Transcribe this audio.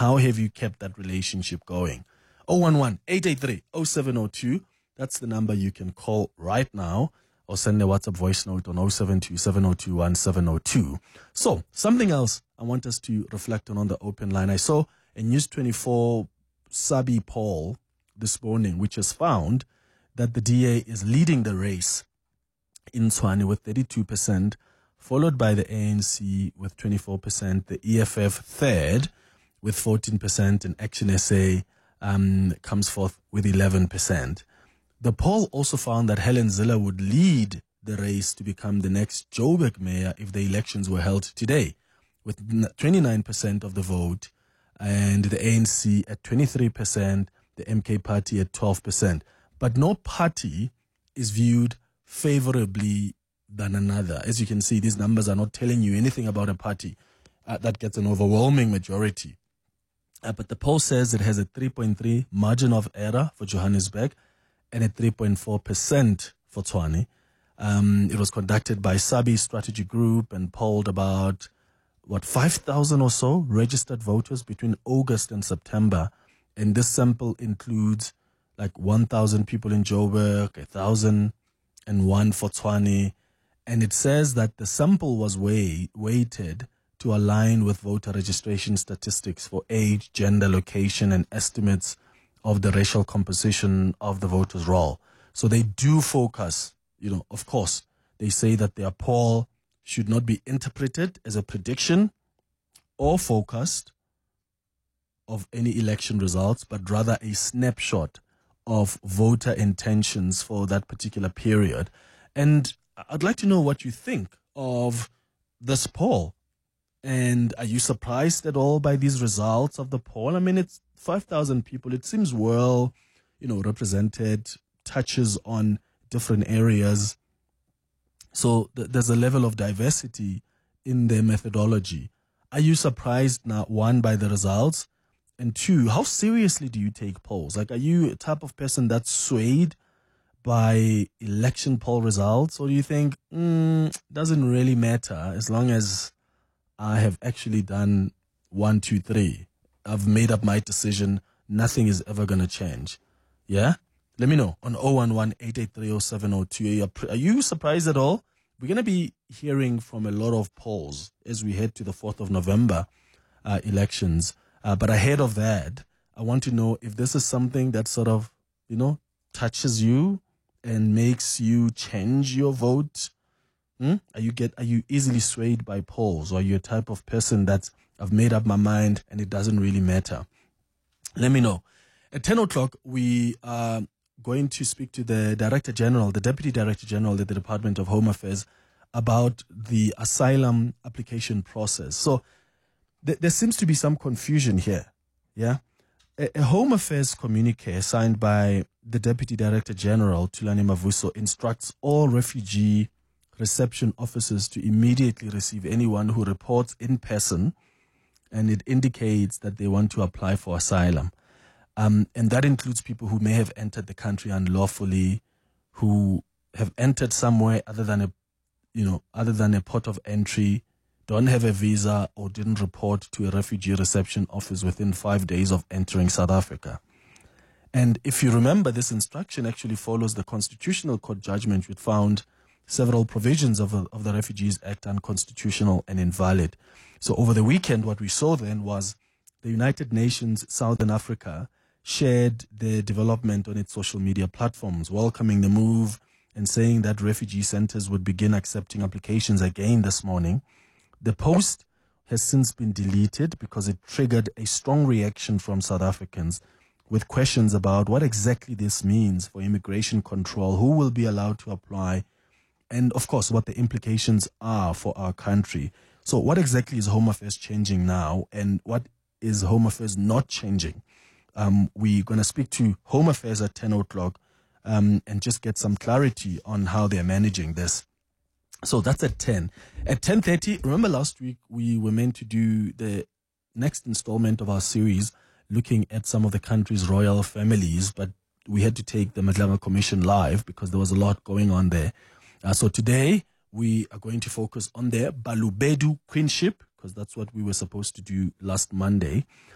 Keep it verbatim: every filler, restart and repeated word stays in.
how have you kept that relationship going? oh one one, eight eight three, oh seven oh two. That's the number you can call right now, or send a WhatsApp voice note on oh seven two, seven oh two, one seven oh two. So, something else I want us to reflect on on the open line. I saw a News twenty-four Sabi poll this morning, which has found that the D A is leading the race in Tshwane with thirty-two percent, followed by the A N C with twenty-four percent, the E F F third with fourteen percent, and Action S A um, comes forth with eleven percent. The poll also found that Helen Zille would lead the race to become the next Joburg mayor if the elections were held today, with twenty-nine percent of the vote, and the A N C at twenty-three percent, the M K party at twelve percent. But no party is viewed favorably than another. As you can see, these numbers are not telling you anything about a party uh, that gets an overwhelming majority. Uh, but the poll says it has a three point three margin of error for Johannesburg and a three point four percent for Tshwane. Um, it was conducted by Sabi Strategy Group and polled about, what, five thousand or so registered voters between August and September. And this sample includes like one thousand people in Joburg, one thousand one for Tshwane. And it says that the sample was weigh, weighted to align with voter registration statistics for age, gender, location, and estimates of the racial composition of the voters' roll. So they do focus, you know, of course, they say that their poll should not be interpreted as a prediction or forecast of any election results, but rather a snapshot of voter intentions for that particular period. And I'd like to know what you think of this poll. And are you surprised at all by these results of the poll? I mean, it's five thousand people. It seems well, you know, represented, touches on different areas. So th- there's a level of diversity in their methodology. Are you surprised, now, one, by the results? And two, how seriously do you take polls? Like, are you a type of person that's swayed by election poll results? Or do you think, mm, doesn't really matter as long as I have actually done one, two, three. I've made up my decision. Nothing is ever going to change. Yeah? Let me know on oh one one, eight eight three, oh seven oh two. Are you surprised at all? We're going to be hearing from a lot of polls as we head to the fourth of November uh, elections. Uh, but ahead of that, I want to know if this is something that sort of, you know, touches you and makes you change your vote. Hmm? Are you get are you easily swayed by polls, or are you a type of person that's, I've made up my mind and it doesn't really matter? Let me know. At ten o'clock, we are going to speak to the Director General, the Deputy Director General at the Department of Home Affairs, about the asylum application process. So th- there seems to be some confusion here. Yeah, a, a Home Affairs communique signed by the Deputy Director General, Thulani Mavuso, instructs all refugee reception officers to immediately receive anyone who reports in person, and it indicates that they want to apply for asylum. Um, and that includes people who may have entered the country unlawfully, who have entered somewhere other than a, you know, other than a port of entry, don't have a visa, or didn't report to a refugee reception office within five days of entering South Africa. And if you remember, this instruction actually follows the Constitutional Court judgment, which found several provisions of, of the Refugees Act unconstitutional and invalid. So over the weekend, what we saw then was the United Nations Southern Africa shared their development on its social media platforms, welcoming the move and saying that refugee centers would begin accepting applications again this morning. The post has since been deleted because it triggered a strong reaction from South Africans with questions about what exactly this means for immigration control, who will be allowed to apply, and of course what the implications are for our country. So what exactly is Home Affairs changing now, and what is Home Affairs not changing? Um, we're going to speak to Home Affairs at ten o'clock um, and just get some clarity on how they're managing this. So that's at ten. At ten thirty, remember last week we were meant to do the next installment of our series looking at some of the country's royal families, but we had to take the Madlama Commission live because there was a lot going on there. Uh, so today we are going to focus on their Balobedu queenship, because that's what we were supposed to do last Monday.